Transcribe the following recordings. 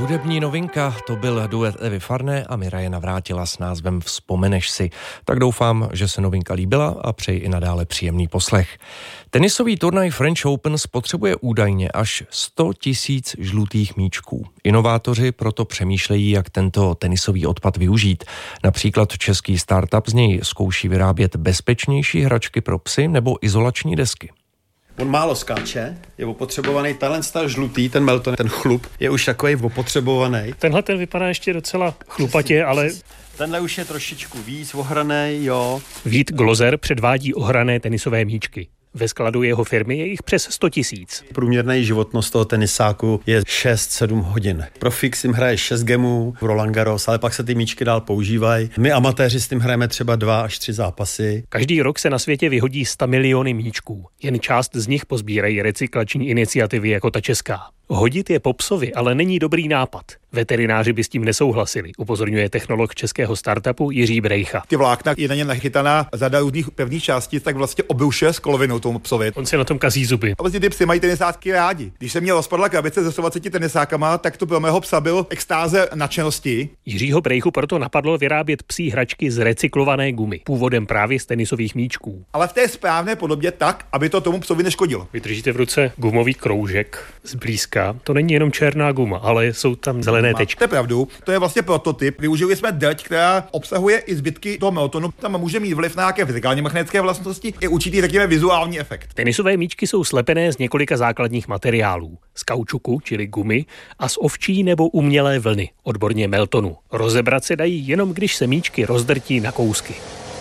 Hudební novinka, to byl duet Evy Farné a Miraje Navrátila s názvem Vzpomeneš si. Tak doufám, že se novinka líbila a přeji i nadále příjemný poslech. Tenisový turnaj French Open spotřebuje údajně až 100 000 žlutých míčků. Inovátoři proto přemýšlejí, jak tento tenisový odpad využít. Například český startup z něj zkouší vyrábět bezpečnější hračky pro psy nebo izolační desky. On málo skáče, je opotřebovaný, ten žlutý, ten Melton, ten chlup, je už takový opotřebovaný. Tenhle ten vypadá ještě docela chlupatě, ale... Tenhle už je trošičku víc ohranej, jo. Vít Glozer předvádí ohrané tenisové míčky. Ve skladu jeho firmy je jich přes 100 000. Průměrná životnost toho tenisáku je 6-7 hodin. Profik s tím hraje 6 gemů, Roland Garros, ale pak se ty míčky dál používají. My amatéři s tím hrajeme třeba 2 až 3 zápasy. Každý rok se na světě vyhodí 100 miliony míčků. Jen část z nich pozbírají recyklační iniciativy jako ta česká. Hodit je po psovi ale není dobrý nápad. Veterináři by s tím nesouhlasili, upozorňuje technolog českého startupu Jiří Brejcha. Ty vlákna je na ně nachytaná řada různých pevných částic, tak vlastně obušuje s kolovinou tomu psovi. On se na tom kazí zuby. A vlastně ty psy mají tenisáky rádi. Když se měl rozpadla krabice se 120 tenisákama, tak to pro mého psa byl extáze nadšenosti. Jiřího Brejchu proto napadlo vyrábět psí hračky z recyklované gumy, původem právě z tenisových míčků. Ale v té správné podobě tak, aby to tomu psovi neškodilo. Vy držíte v ruce gumový kroužek zblízka. To není jenom černá guma, ale jsou tam zelené tečky. To je pravdu. To je vlastně prototyp. Využili jsme drť, která obsahuje i zbytky toho Meltonu. Tam může mít vliv na nějaké fyzikálně mechanické vlastnosti i určitý, řekněme, vizuální efekt. Tenisové míčky jsou slepené z několika základních materiálů. Z kaučuku, čili gumy, a z ovčí nebo umělé vlny, odborně Meltonu. Rozebrat se dají jenom, když se míčky rozdrtí na kousky.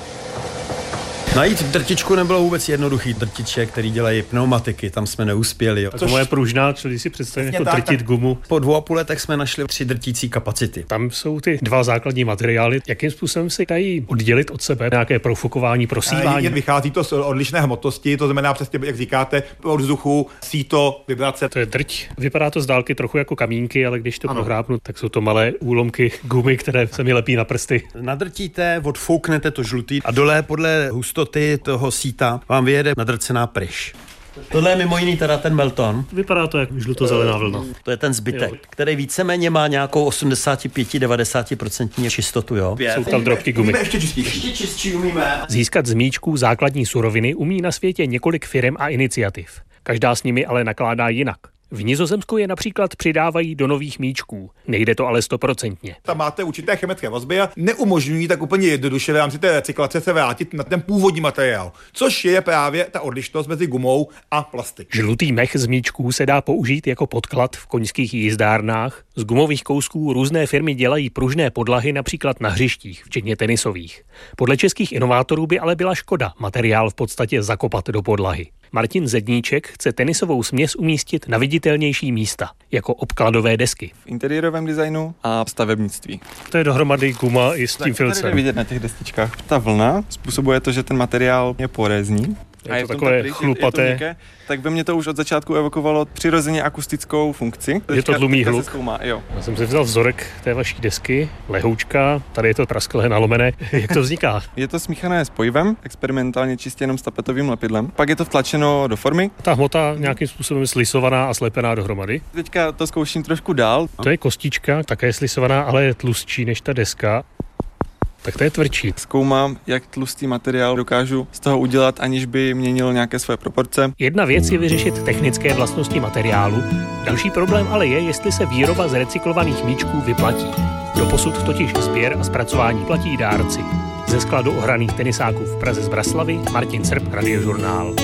Najít drtičku nebylo vůbec jednoduchý. Drtiče, který dělají pneumatiky, tam jsme neuspěli. Jo. To moje pružná, čili si představím jako drtit gumu. Po 2,5 letech jsme našli 3 drtící kapacity. Tam jsou ty 2 základní materiály. Jakým způsobem se dají oddělit od sebe nějaké profukování, prosívání? Vychází to z odlišné hmotnosti, to znamená přesně, jak říkáte, od vzduchu, síto, vibrace. To je drť. Vypadá to z dálky trochu jako kamínky, ale když to prohrábnu, tak jsou to malé úlomky gumy, které se mi lepí na prsty. Nadrtíte, odfouknete to žlutý a dole podle hustoty toho síta vám vyjede nadrcená pryš. Tohle je mimo jiný teda ten Melton. Vypadá to jako žluto-zelená vlna. To je ten zbytek, který víceméně má nějakou 85-90% čistotu, jo. Jsou tam drobky gumy. Ještě čistší umíme. Získat z míčků základní suroviny umí na světě několik firem a iniciativ. Každá s nimi ale nakládá jinak. V Nizozemsku je například přidávají do nových míčků. Nejde to ale 100%. Tam máte určité chemické vazby a neumožňují tak úplně jednoduše v rámci té recyklace se vrátit na ten původní materiál, což je právě ta odlišnost mezi gumou a plasty. Žlutý mech z míčků se dá použít jako podklad v koňských jízdárnách. Z gumových kousků různé firmy dělají pružné podlahy například na hřištích, včetně tenisových. Podle českých inovátorů by ale byla škoda materiál v podstatě zakopat do podlahy. Martin Zedníček chce tenisovou směs umístit na viditelnější místa, jako obkladové desky. V interiérovém designu a stavebnictví. To je dohromady guma i s tím filcem. Tady vidět na těch destičkách. Ta vlna způsobuje to, že ten materiál je porézní. Je to takové chlupaté. Je to měkké, tak by mě to už od začátku evokovalo přirozeně akustickou funkci. Je to tlumí hluk. Jo. Já jsem si vzal vzorek té vaší desky, lehoučka, tady je to prasklé, nalomené. Jak to vzniká? Je to smíchané s pojivem, experimentálně čistě jenom s tapetovým lepidlem. Pak je to vtlačeno do formy. Ta hmota nějakým způsobem slisovaná a slepená dohromady. Teďka to zkouším trošku dál. To je kostička, také slisovaná, ale je tlustší než ta deska. Tak to je tvrdší. Zkoumám, jak tlustý materiál dokážu z toho udělat, aniž by měnil nějaké své proporce. Jedna věc je vyřešit technické vlastnosti materiálu. Další problém ale je, jestli se výroba z recyklovaných míčků vyplatí. Doposud totiž sběr a zpracování platí dárci. Ze skladu ohraných tenisáků v Praze z Braslavy Martin Srb, Radiožurnál.